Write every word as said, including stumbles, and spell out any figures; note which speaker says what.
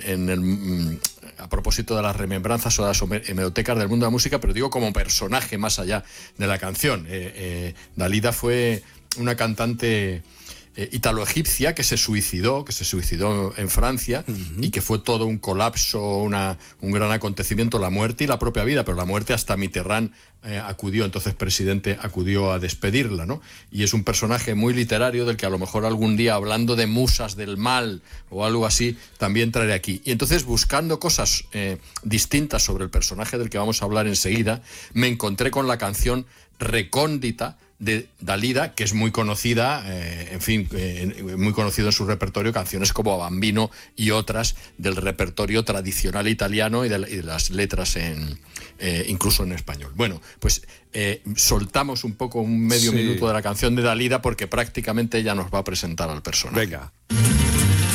Speaker 1: en, en el, a propósito de las remembranzas o de las hemerotecas del mundo de la música, pero digo como personaje más allá de la canción. Eh, eh, Dalida fue una cantante eh, italo-egipcia que se suicidó, que se suicidó en Francia, uh-huh. y que fue todo un colapso, una, un gran acontecimiento, la muerte y la propia vida, pero la muerte hasta Mitterrand eh, acudió, entonces presidente, acudió a despedirla, ¿no? Y es un personaje muy literario del que a lo mejor algún día, hablando de musas del mal o algo así, también traeré aquí. Y entonces, buscando cosas eh, distintas sobre el personaje del que vamos a hablar enseguida, me encontré con la canción Recóndita de Dalida, que es muy conocida, eh, en fin, eh, muy conocido en su repertorio, canciones como Bambino y otras del repertorio tradicional italiano y de, y de las letras en eh, incluso en español. Bueno, pues eh, soltamos un poco, un medio sí. minuto de la canción de Dalida, porque prácticamente ella nos va a presentar al personaje.
Speaker 2: Venga.